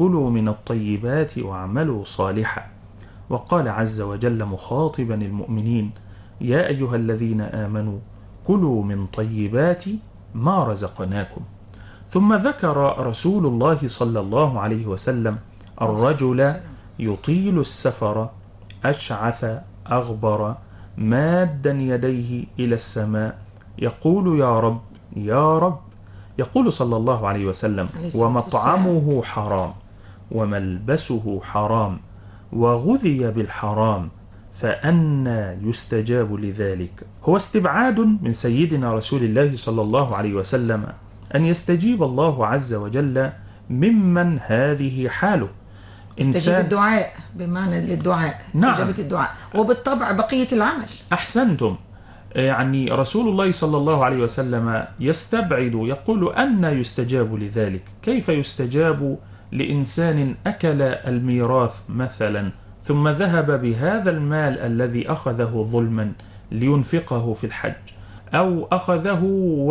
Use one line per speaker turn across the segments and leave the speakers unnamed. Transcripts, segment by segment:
كلوا من الطيبات واعملوا صالحا. وقال عز وجل مخاطبا المؤمنين: يا أيها الذين آمنوا كلوا من طيبات ما رزقناكم. ثم ذكر رسول الله صلى الله عليه وسلم الرجل يطيل السفر أشعث أغبر مادا يديه إلى السماء يقول يا رب يا رب. يقول صلى الله عليه وسلم: ومطعمه حرام وملبسه حرام وغذي بالحرام فأنى يستجاب لذلك. هو استبعاد من سيدنا رسول الله صلى الله عليه وسلم أن يستجيب الله عز وجل ممن هذه حاله.
استجيب الدعاء بمعنى للدعاء، استجابة الدعاء، وبالطبع بقية العمل.
أحسنتم. يعني رسول الله صلى الله عليه وسلم يستبعد، يقول أن يستجاب لذلك. كيف يستجاب لإنسان أكل الميراث مثلا ثم ذهب بهذا المال الذي أخذه ظلما لينفقه في الحج، أو أخذه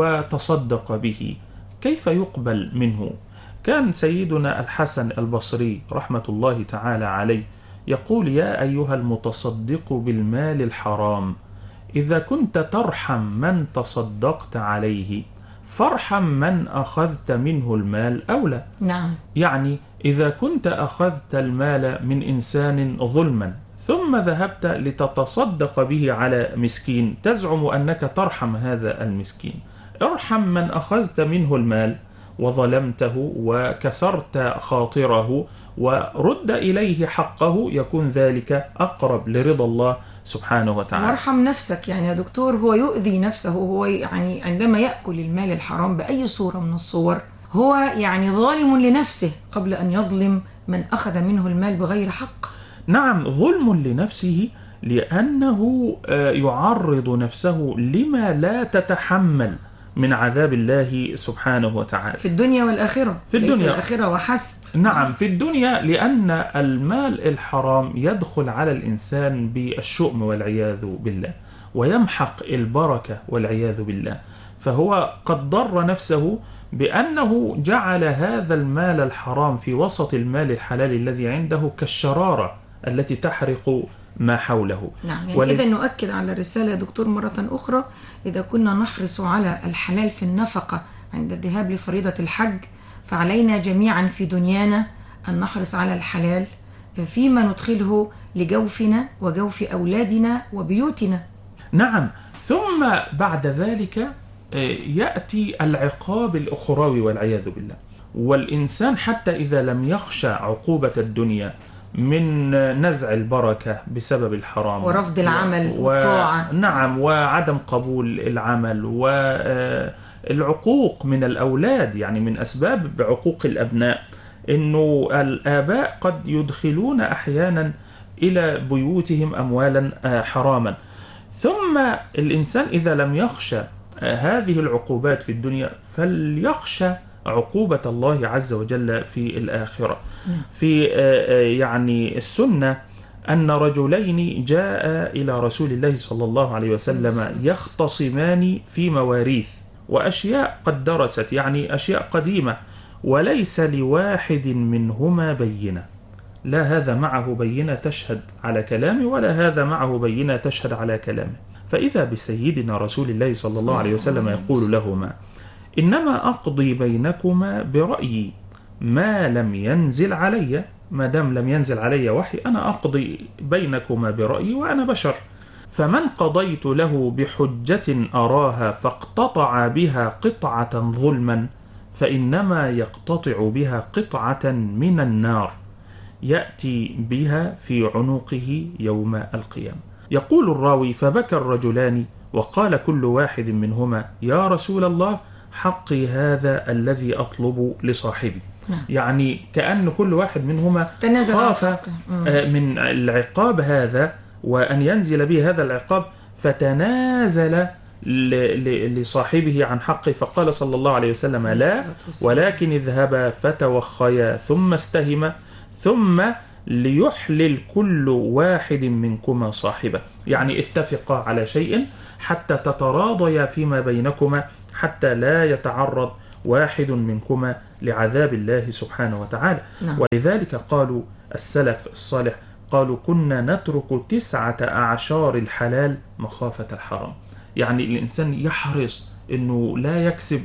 وتصدق به؟ كيف يقبل منه؟ كان سيدنا الحسن البصري رحمة الله تعالى عليه يقول: يا أيها المتصدق بالمال الحرام، إذا كنت ترحم من تصدقت عليه فارحم من أخذت منه المال أولى.
نعم.
يعني إذا كنت أخذت المال من إنسان ظلما ثم ذهبت لتتصدق به على مسكين تزعم أنك ترحم هذا المسكين، ارحم من أخذت منه المال وظلمته وكسرت خاطره ورد إليه حقه، يكون ذلك أقرب لرضا الله سبحانه وتعالى.
وارحم نفسك. يعني يا دكتور هو يؤذي نفسه، هو يعني عندما يأكل المال الحرام بأي صورة من الصور هو يعني ظالم لنفسه قبل أن يظلم من أخذ منه المال بغير حق.
نعم، ظلم لنفسه لأنه يعرض نفسه لما لا تتحمل من عذاب الله سبحانه وتعالى
في الدنيا والآخرة.
في الدنيا،
ليس الآخرة وحسب.
نعم، في الدنيا، لأن المال الحرام يدخل على الإنسان بالشؤم والعياذ بالله، ويمحق البركة والعياذ بالله. فهو قد ضر نفسه بأنه جعل هذا المال الحرام في وسط المال الحلال الذي عنده كالشرارة التي تحرق ما حوله.
نعم. يعني إذا نؤكد على الرسالة يا دكتور مرة أخرى: إذا كنا نحرص على الحلال في النفقة عند الذهاب لفريضة الحج، فعلينا جميعا في دنيانا أن نحرص على الحلال فيما ندخله لجوفنا وجوف أولادنا وبيوتنا.
نعم. ثم بعد ذلك يأتي العقاب الأخروي والعياذ بالله. والإنسان حتى إذا لم يخشى عقوبة الدنيا من نزع البركة بسبب الحرام
ورفض العمل والطاعة،
نعم، وعدم قبول العمل والعقوق من الأولاد، يعني من أسباب عقوق الأبناء إنه الآباء قد يدخلون أحيانا إلى بيوتهم أموالا حراما. ثم الإنسان إذا لم يخشى هذه العقوبات في الدنيا فليخشى عقوبة الله عز وجل في الآخرة. في يعني السنة أن رجلين جاء إلى رسول الله صلى الله عليه وسلم يختصمان في مواريث وأشياء قد درست، يعني أشياء قديمة، وليس لواحد منهما بينة. لا هذا معه بينة تشهد على كلامه ولا هذا معه بينة تشهد على كلامه. فإذا بسيدنا رسول الله صلى الله عليه وسلم يقول لهما: إنما أقضي بينكما برأيي ما لم ينزل علي، ما دام لم ينزل علي وحي أنا أقضي بينكما برأيي وأنا بشر. فمن قضيت له بحجة أراها فاقتطع بها قطعة ظلما فإنما يقتطع بها قطعة من النار يأتي بها في عنقه يوم القيامة. يقول الراوي: فبكى الرجلان وقال كل واحد منهما: يا رسول الله، حقي هذا الذي أطلب لصاحبي. يعني كأن كل واحد منهما خاف من العقاب هذا وأن ينزل به هذا العقاب، فتنازل لصاحبه عن حقه. فقال صلى الله عليه وسلم: لا، ولكن اذهبا فتوخيا ثم استهما ثم ليحلل كل واحد منكما صاحبه. يعني اتفقا على شيء حتى تتراضيا فيما بينكما، حتى لا يتعرض واحد منكما لعذاب الله سبحانه وتعالى. ولذلك قالوا السلف الصالح قالوا كنا نترك 9 أعشار الحلال مخافة الحرام. يعني الإنسان يحرص أنه لا يكسب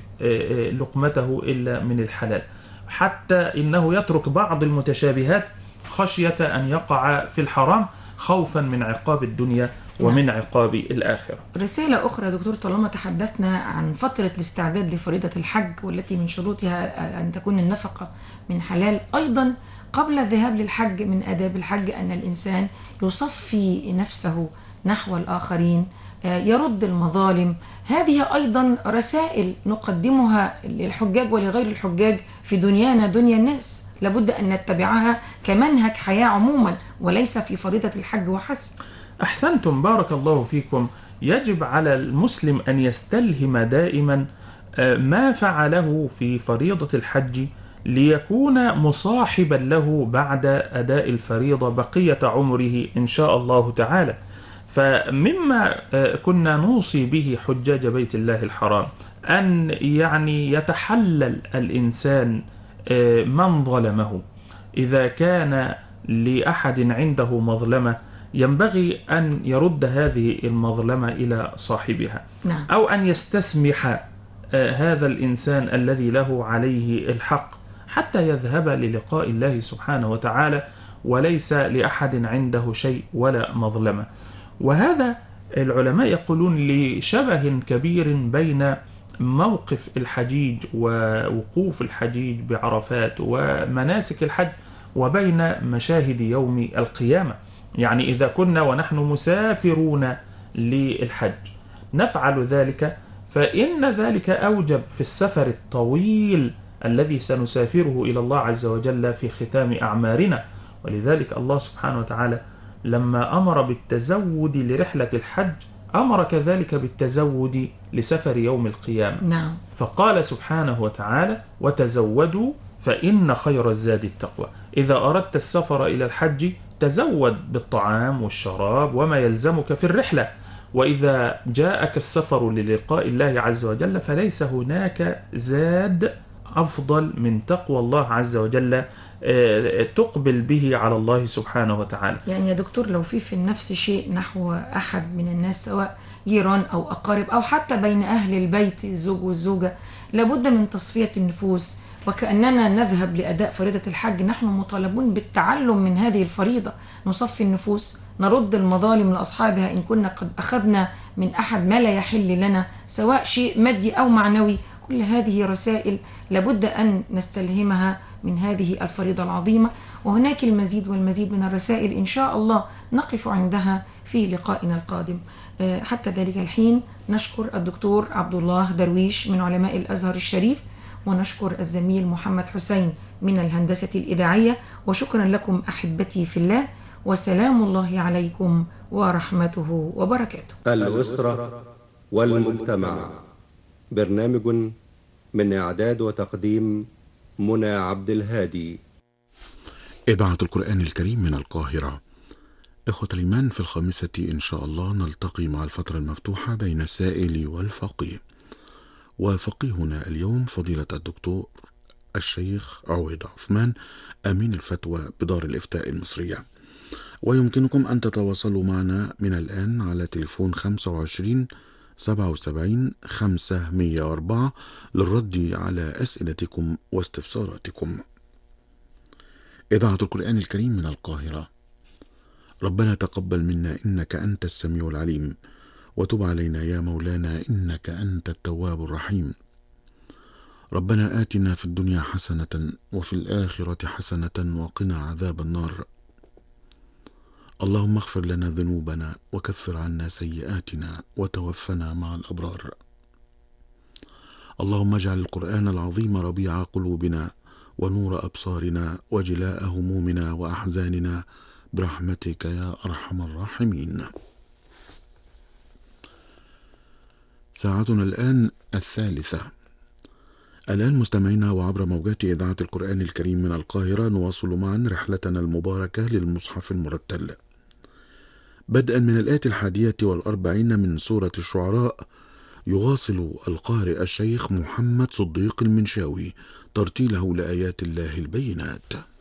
لقمته إلا من الحلال، حتى إنه يترك بعض المتشابهات خشية أن يقع في الحرام خوفا من عقاب الدنيا ومن عقاب الآخرة.
رسالة أخرى دكتور، طالما تحدثنا عن فترة الاستعداد لفريضة الحج والتي من شروطها أن تكون النفقة من حلال، أيضا قبل الذهاب للحج من آداب الحج أن الإنسان يصفي نفسه نحو الآخرين، يرد المظالم. هذه أيضا رسائل نقدمها للحجاج ولغير الحجاج في دنيانا دنيا الناس، لابد أن نتبعها كمنهج حياة عموما وليس في فريضة الحج وحسب.
أحسنتم، بارك الله فيكم. يجب على المسلم أن يستلهم دائما ما فعله في فريضة الحج ليكون مصاحبا له بعد أداء الفريضة بقية عمره إن شاء الله تعالى. فمما كنا نوصي به حجاج بيت الله الحرام أن يعني يتحلل الإنسان من ظلمه. إذا كان لأحد عنده مظلمة ينبغي أن يرد هذه المظلمة إلى صاحبها، أو أن يستسمح هذا الإنسان الذي له عليه الحق حتى يذهب للقاء الله سبحانه وتعالى وليس لأحد عنده شيء ولا مظلمة. وهذا العلماء يقولون لشبه كبير بين موقف الحجيج ووقوف الحجيج بعرفات ومناسك الحج وبين مشاهد يوم القيامة. يعني إذا كنا ونحن مسافرون للحج نفعل ذلك، فإن ذلك أوجب في السفر الطويل الذي سنسافره إلى الله عز وجل في ختام أعمارنا. ولذلك الله سبحانه وتعالى لما أمر بالتزود لرحلة الحج أمر كذلك بالتزود لسفر يوم القيامة. فقال سبحانه وتعالى وتزودوا فإن خير الزاد التقوى. إذا أردت السفر إلى الحج تزود بالطعام والشراب وما يلزمك في الرحلة، وإذا جاءك السفر للقاء الله عز وجل فليس هناك زاد أفضل من تقوى الله عز وجل تقبل به على الله سبحانه وتعالى.
يعني يا دكتور لو في النفس شيء نحو أحد من الناس سواء جيران أو أقارب أو حتى بين أهل البيت الزوج والزوجة لابد من تصفية النفوس، وكأننا نذهب لأداء فريضة الحج نحن مطالبون بالتعلم من هذه الفريضة، نصفي النفوس، نرد المظالم لأصحابها إن كنا قد أخذنا من أحد ما لا يحل لنا سواء شيء مادي أو معنوي. كل هذه رسائل لابد أن نستلهمها من هذه الفريضة العظيمة، وهناك المزيد والمزيد من الرسائل إن شاء الله نقف عندها في لقائنا القادم. حتى ذلك الحين نشكر الدكتور عبد الله درويش من علماء الأزهر الشريف، ونشكر الزميل محمد حسين من الهندسة الإذاعية، وشكرا لكم أحبتي في الله، وسلام الله عليكم ورحمته وبركاته.
الأسرة والمجتمع، برنامج من إعداد وتقديم منى عبد الهادي.
إذاعة القرآن الكريم من القاهرة. إخوة الإيمان، في 5 إن شاء الله نلتقي مع الفترة المفتوحة بين السائل والفقيه، وفقيهنا اليوم فضيلة الدكتور الشيخ عويد عثمان أمين الفتوى بدار الإفتاء المصرية. ويمكنكم أن تتواصلوا معنا من الآن على تليفون 25 77 504 للرد على أسئلتكم واستفساراتكم. إذاعة القرآن الكريم من القاهرة. ربنا تقبل منا إنك أنت السميع العليم، وتب علينا يا مولانا إنك أنت التواب الرحيم. ربنا آتنا في الدنيا حسنة وفي الآخرة حسنة وقنا عذاب النار. اللهم اغفر لنا ذنوبنا وكفر عنا سيئاتنا وتوفنا مع الأبرار. اللهم اجعل القرآن العظيم ربيع قلوبنا ونور أبصارنا وجلاء همومنا وأحزاننا برحمتك يا أرحم الراحمين. ساعتنا الآن 3. الآن مستمعينا وعبر موجات إذاعة القرآن الكريم من القاهرة نواصل معا رحلتنا المباركة للمصحف المرتل، بدءا من الآية 41 من سورة الشعراء يواصل القارئ الشيخ محمد صديق المنشاوي ترتيله لآيات الله البينات.